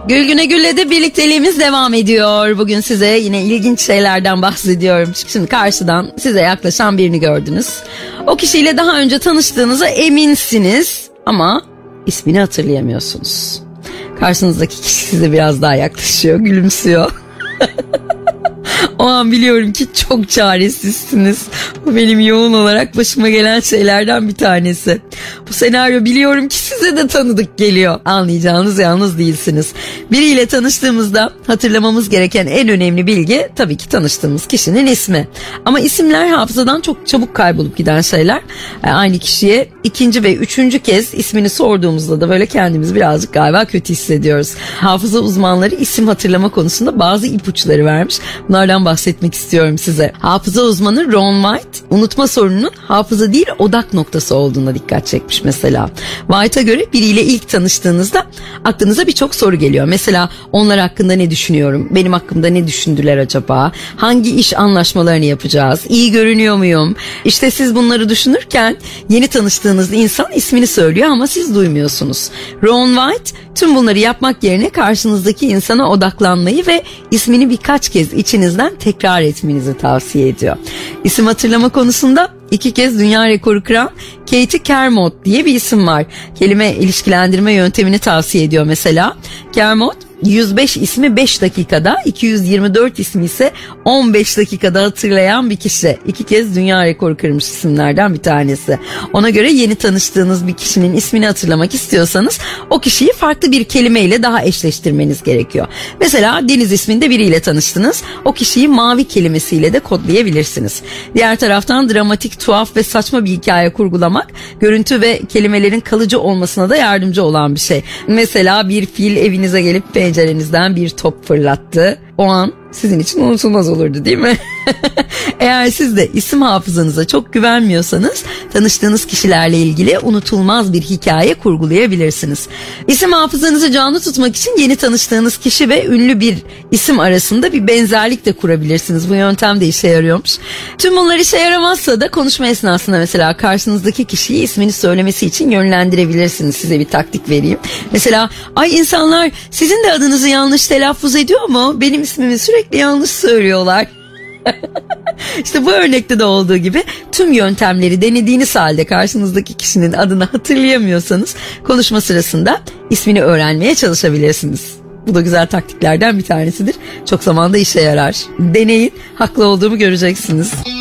Gül Güne Gül'le de birlikteliğimiz devam ediyor. Bugün size yine ilginç şeylerden bahsediyorum. Şimdi karşıdan size yaklaşan birini gördünüz. O kişiyle daha önce tanıştığınıza eminsiniz ama ismini hatırlayamıyorsunuz. Karşınızdaki kişi size biraz daha yaklaşıyor, gülümsüyor. O an biliyorum ki çok çaresizsiniz. Bu benim yoğun olarak başıma gelen şeylerden bir tanesi. Bu senaryo biliyorum ki size de tanıdık geliyor. Anlayacağınız yalnız değilsiniz. Biriyle tanıştığımızda hatırlamamız gereken en önemli bilgi tabii ki tanıştığımız kişinin ismi. Ama isimler hafızadan çok çabuk kaybolup giden şeyler. Aynı kişiye ikinci ve üçüncü kez ismini sorduğumuzda da böyle kendimizi birazcık galiba kötü hissediyoruz. Hafıza uzmanları isim hatırlama konusunda bazı ipuçları vermiş. Bunlardan bahsetmek istiyorum size. Hafıza uzmanı Ron White, unutma sorununun hafıza değil odak noktası olduğuna dikkat çekmiş mesela. White'a göre biriyle ilk tanıştığınızda aklınıza birçok soru geliyor. Mesela onlar hakkında ne düşünüyorum? Benim hakkımda ne düşündüler acaba? Hangi iş anlaşmalarını yapacağız? İyi görünüyor muyum? İşte siz bunları düşünürken yeni tanıştığınız insan ismini söylüyor ama siz duymuyorsunuz. Ron White tüm bunları yapmak yerine karşınızdaki insana odaklanmayı ve ismini birkaç kez içinizden tekrar etmenizi tavsiye ediyor. İsim hatırlama konusunda 2 kez dünya rekoru kıran Katie Kermode diye bir isim var. Kelime ilişkilendirme yöntemini tavsiye ediyor mesela. Kermode 105 ismi 5 dakikada, 224 ismi ise 15 dakikada hatırlayan bir kişi. 2 kez dünya rekoru kırmış isimlerden bir tanesi. Ona göre yeni tanıştığınız bir kişinin ismini hatırlamak istiyorsanız o kişiyi farklı bir kelimeyle daha eşleştirmeniz gerekiyor. Mesela Deniz isminde biriyle tanıştınız. O kişiyi mavi kelimesiyle de kodlayabilirsiniz. Diğer taraftan dramatik, tuhaf ve saçma bir hikaye kurgulamak görüntü ve kelimelerin kalıcı olmasına da yardımcı olan bir şey. Mesela bir fil evinize gelip pencerenizden bir top fırlattı. O an sizin için unutulmaz olurdu değil mi? Eğer siz de isim hafızanıza çok güvenmiyorsanız tanıştığınız kişilerle ilgili unutulmaz bir hikaye kurgulayabilirsiniz. İsim hafızanızı canlı tutmak için yeni tanıştığınız kişi ve ünlü bir isim arasında bir benzerlik de kurabilirsiniz. Bu yöntem de işe yarıyormuş. Tüm bunlar işe yaramazsa da konuşma esnasında mesela karşınızdaki kişiyi ismini söylemesi için yönlendirebilirsiniz. Size bir taktik vereyim. Mesela ay insanlar sizin de adınızı yanlış telaffuz ediyor mu? Benim ismimi sürekli yanlış söylüyorlar. İşte bu örnekte de olduğu gibi tüm yöntemleri denediğiniz halde karşınızdaki kişinin adını hatırlayamıyorsanız konuşma sırasında ismini öğrenmeye çalışabilirsiniz. Bu da güzel taktiklerden bir tanesidir. Çok zamanda işe yarar. Deneyin, haklı olduğumu göreceksiniz.